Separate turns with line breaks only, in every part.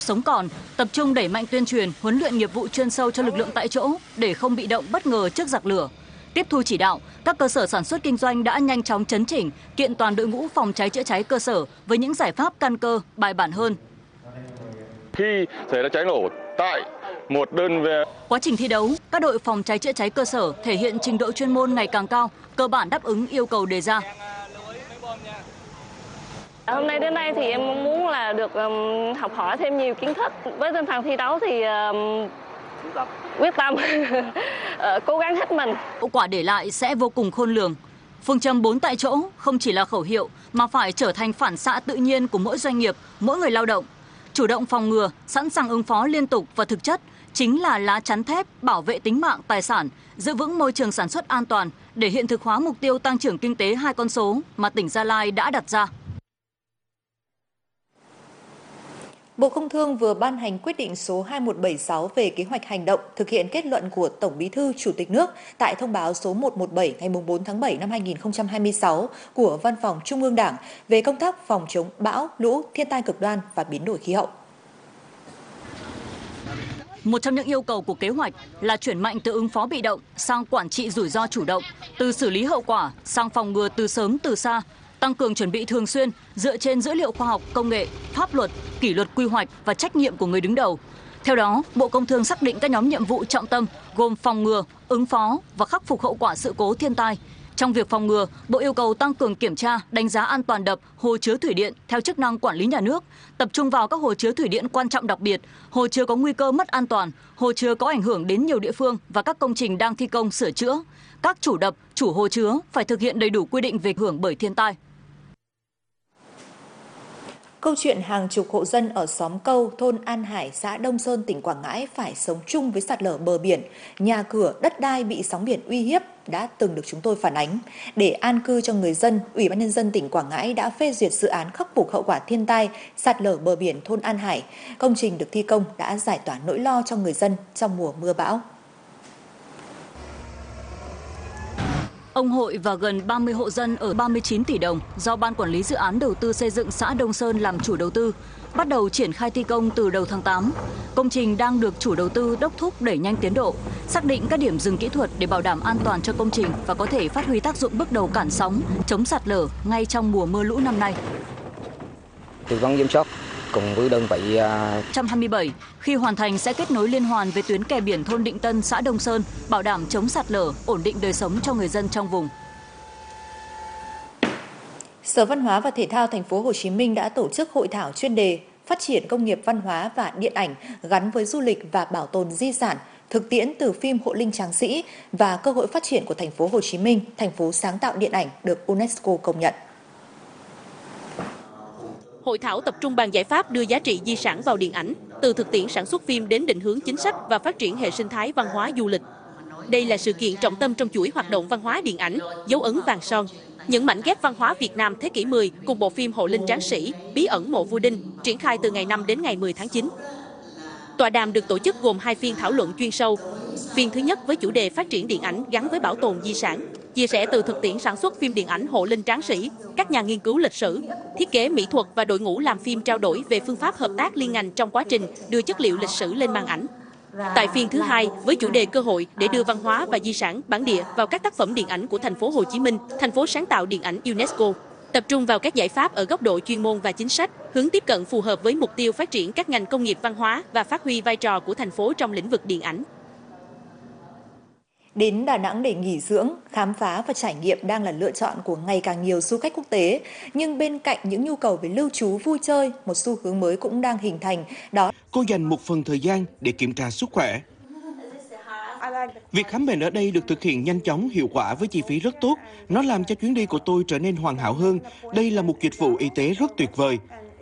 Sống còn, tập trung đẩy mạnh tuyên truyền, huấn luyện nghiệp vụ chuyên sâu cho lực lượng tại chỗ để không bị động bất ngờ trước giặc lửa. Tiếp thu chỉ đạo, các cơ sở sản xuất kinh doanh đã nhanh chóng chấn chỉnh, kiện toàn đội ngũ phòng cháy chữa cháy cơ sở với những giải pháp căn cơ, bài bản hơn.
Khi xảy ra cháy nổ tại một đơn vị.
Quá trình thi đấu, các đội phòng cháy chữa cháy cơ sở thể hiện trình độ chuyên môn ngày càng cao, cơ bản đáp ứng yêu cầu đề ra.
Hôm nay đến đây thì em muốn là được học hỏi thêm nhiều kiến thức. Với tinh thần thi đấu thì quyết tâm, cố gắng hết mình.
Hậu quả để lại sẽ vô cùng khôn lường. Phương châm 4 tại chỗ không chỉ là khẩu hiệu mà phải trở thành phản xạ tự nhiên của mỗi doanh nghiệp, mỗi người lao động. Chủ động phòng ngừa, sẵn sàng ứng phó liên tục và thực chất chính là lá chắn thép bảo vệ tính mạng, tài sản, giữ vững môi trường sản xuất an toàn để hiện thực hóa mục tiêu tăng trưởng kinh tế 2 con số mà tỉnh Gia Lai đã đặt ra.
Bộ Công Thương vừa ban hành quyết định số 2176 về kế hoạch hành động thực hiện kết luận của Tổng Bí thư Chủ tịch nước tại thông báo số 117 ngày 4 tháng 7 năm 2026 của Văn phòng Trung ương Đảng về công tác phòng chống bão, lũ, thiên tai cực đoan và biến đổi khí hậu.
Một trong những yêu cầu của kế hoạch là chuyển mạnh từ ứng phó bị động sang quản trị rủi ro chủ động, từ xử lý hậu quả sang phòng ngừa từ sớm từ xa, tăng cường chuẩn bị thường xuyên dựa trên dữ liệu khoa học, công nghệ, pháp luật, kỷ luật quy hoạch và trách nhiệm của người đứng đầu. Theo đó, Bộ Công Thương xác định các nhóm nhiệm vụ trọng tâm gồm phòng ngừa, ứng phó và khắc phục hậu quả sự cố thiên tai. Trong việc phòng ngừa, Bộ yêu cầu tăng cường kiểm tra, đánh giá an toàn đập, hồ chứa thủy điện theo chức năng quản lý nhà nước, tập trung vào các hồ chứa thủy điện quan trọng đặc biệt, hồ chứa có nguy cơ mất an toàn, hồ chứa có ảnh hưởng đến nhiều địa phương và các công trình đang thi công sửa chữa. Các chủ đập, chủ hồ chứa phải thực hiện đầy đủ quy định về hưởng bởi thiên tai.
Câu chuyện hàng chục hộ dân ở xóm Câu, thôn An Hải, xã Đông Sơn, tỉnh Quảng Ngãi phải sống chung với sạt lở bờ biển, nhà cửa, đất đai bị sóng biển uy hiếp đã từng được chúng tôi phản ánh. Để an cư cho người dân, Ủy ban Nhân dân tỉnh Quảng Ngãi đã phê duyệt dự án khắc phục hậu quả thiên tai, sạt lở bờ biển thôn An Hải. Công trình được thi công đã giải tỏa nỗi lo cho người dân trong mùa mưa bão.
Ông Hội và gần 30 hộ dân ở 39 tỷ đồng do Ban Quản lý Dự án Đầu tư xây dựng xã Đông Sơn làm chủ đầu tư, bắt đầu triển khai thi công từ đầu tháng 8. Công trình đang được chủ đầu tư đốc thúc đẩy nhanh tiến độ, xác định các điểm dừng kỹ thuật để bảo đảm an toàn cho công trình và có thể phát huy tác dụng bước đầu cản sóng, chống sạt lở ngay trong mùa mưa lũ năm nay.
Tư vấn giám sát cùng với đơn vị
127, khi hoàn thành sẽ kết nối liên hoàn với tuyến kè biển thôn Định Tân, xã Đông Sơn, bảo đảm chống sạt lở, ổn định đời sống cho người dân trong vùng.
Sở Văn hóa và Thể thao Thành phố Hồ Chí Minh đã tổ chức hội thảo chuyên đề phát triển công nghiệp văn hóa và điện ảnh gắn với du lịch và bảo tồn di sản, thực tiễn từ phim Hộ Linh Tráng Sĩ và cơ hội phát triển của Thành phố Hồ Chí Minh, thành phố sáng tạo điện ảnh được UNESCO công nhận.
Hội thảo tập trung bàn giải pháp đưa giá trị di sản vào điện ảnh, từ thực tiễn sản xuất phim đến định hướng chính sách và phát triển hệ sinh thái văn hóa du lịch. Đây là sự kiện trọng tâm trong chuỗi hoạt động văn hóa điện ảnh, dấu ấn vàng son. Những mảnh ghép văn hóa Việt Nam thế kỷ 10 cùng bộ phim Hộ Linh Tráng Sĩ, Bí ẩn mộ vua Đinh triển khai từ ngày 5 đến ngày 10 tháng 9. Tọa đàm được tổ chức gồm 2 phiên thảo luận chuyên sâu. Phiên thứ nhất với chủ đề phát triển điện ảnh gắn với bảo tồn di sản, chia sẻ từ thực tiễn sản xuất phim điện ảnh Hộ Linh Tráng Sĩ, các nhà nghiên cứu lịch sử, thiết kế mỹ thuật và đội ngũ làm phim trao đổi về phương pháp hợp tác liên ngành trong quá trình đưa chất liệu lịch sử lên màn ảnh. Tại phiên thứ hai với chủ đề cơ hội để đưa văn hóa và di sản bản địa vào các tác phẩm điện ảnh của Thành phố Hồ Chí Minh, thành phố sáng tạo điện ảnh UNESCO, tập trung vào các giải pháp ở góc độ chuyên môn và chính sách, hướng tiếp cận phù hợp với mục tiêu phát triển các ngành công nghiệp văn hóa và phát huy vai trò của thành phố trong lĩnh vực điện ảnh.
Đến Đà Nẵng để nghỉ dưỡng, khám phá và trải nghiệm đang là lựa chọn của ngày càng nhiều du khách quốc tế. Nhưng bên cạnh những nhu cầu về lưu trú, vui chơi, một xu hướng mới cũng đang hình thành. Đó,
cô dành một phần thời gian để kiểm tra sức khỏe. Việc khám bệnh ở đây được thực hiện nhanh chóng, hiệu quả với chi phí rất tốt. Nó làm cho chuyến đi của tôi trở nên hoàn hảo hơn. Đây là một dịch vụ y tế rất tuyệt vời.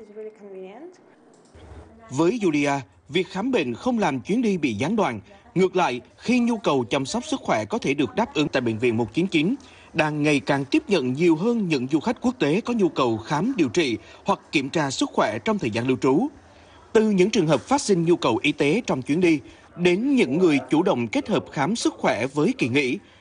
Với Julia, việc khám bệnh không làm chuyến đi bị gián đoạn. Ngược lại, khi nhu cầu chăm sóc sức khỏe có thể được đáp ứng tại Bệnh viện 199, đang ngày càng tiếp nhận nhiều hơn những du khách quốc tế có nhu cầu khám điều trị hoặc kiểm tra sức khỏe trong thời gian lưu trú. Từ những trường hợp phát sinh nhu cầu y tế trong chuyến đi, đến những người chủ động kết hợp khám sức khỏe với kỳ nghỉ,